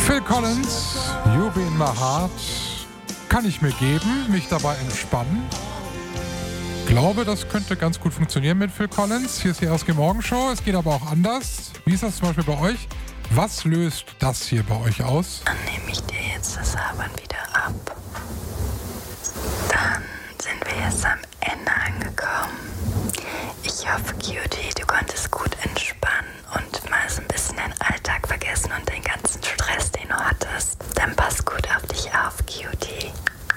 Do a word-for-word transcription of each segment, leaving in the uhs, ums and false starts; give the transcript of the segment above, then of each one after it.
Phil Collins, You Be In My Heart, kann ich mir geben, mich dabei entspannen. Glaube, das könnte ganz gut funktionieren mit Phil Collins. Hier ist die R S G Morgenshow, es geht aber auch anders. Wie ist das zum Beispiel bei euch? Was löst das hier bei euch aus? Dann nehme ich dir jetzt das Labern wieder ab. Dann sind wir jetzt am Ende angekommen. Ich hoffe, Cutie, du konntest gut entspannen und mal so ein bisschen den Alltag vergessen und den ganzen Stress, den du hattest. Dann pass gut auf dich auf, Cutie.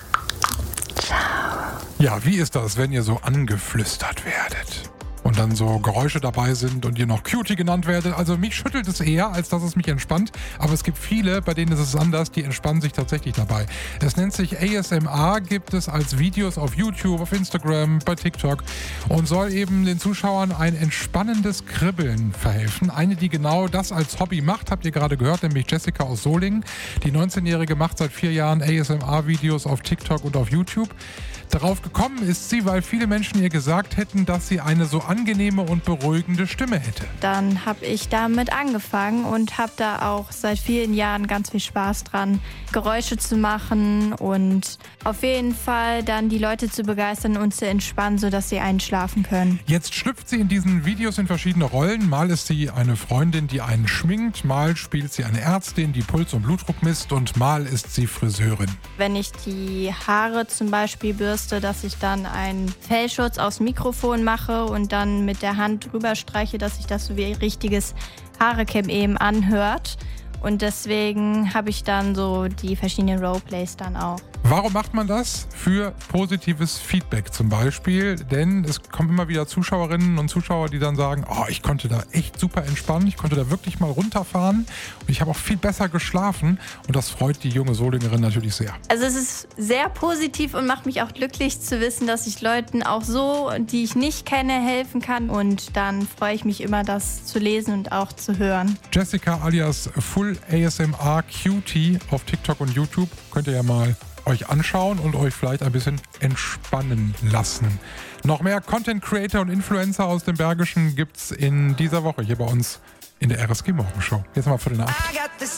Ciao. Ja, wie ist das, wenn ihr so angeflüstert werdet? Und dann so Geräusche dabei sind und ihr noch Cutie genannt werdet. Also mich schüttelt es eher, als dass es mich entspannt. Aber es gibt viele, bei denen ist es anders, die entspannen sich tatsächlich dabei. Es nennt sich A S M R, gibt es als Videos auf YouTube, auf Instagram, bei TikTok und soll eben den Zuschauern ein entspannendes Kribbeln verhelfen. Eine, die genau das als Hobby macht, habt ihr gerade gehört, nämlich Jessica aus Solingen. Die neunzehnjährige macht seit vier Jahren A S M R-Videos auf TikTok und auf YouTube. Darauf gekommen ist sie, weil viele Menschen ihr gesagt hätten, dass sie eine so angenehme und beruhigende Stimme hätte. Dann habe ich damit angefangen und habe da auch seit vielen Jahren ganz viel Spaß dran, Geräusche zu machen und auf jeden Fall dann die Leute zu begeistern und zu entspannen, sodass sie einschlafen können. Jetzt schlüpft sie in diesen Videos in verschiedene Rollen. Mal ist sie eine Freundin, die einen schminkt, mal spielt sie eine Ärztin, die Puls und Blutdruck misst und mal ist sie Friseurin. Wenn ich die Haare zum Beispiel bürste, dass ich dann einen Fellschutz aufs Mikrofon mache und dann mit der Hand drüber streiche, dass sich das so wie richtiges Haare-Cam eben anhört. Und deswegen habe ich dann so die verschiedenen Roleplays dann auch. Warum macht man das? Für positives Feedback zum Beispiel, denn es kommen immer wieder Zuschauerinnen und Zuschauer, die dann sagen, oh, ich konnte da echt super entspannen, ich konnte da wirklich mal runterfahren und ich habe auch viel besser geschlafen und das freut die junge Solingerin natürlich sehr. Also es ist sehr positiv und macht mich auch glücklich zu wissen, dass ich Leuten auch so, die ich nicht kenne, helfen kann und dann freue ich mich immer, das zu lesen und auch zu hören. Jessica alias Full A S M R Cutie auf TikTok und YouTube könnt ihr ja mal euch anschauen und euch vielleicht ein bisschen entspannen lassen. Noch mehr Content Creator und Influencer aus dem Bergischen gibt's in dieser Woche hier bei uns in der R S G Morgenshow. Jetzt mal Viertel nach acht.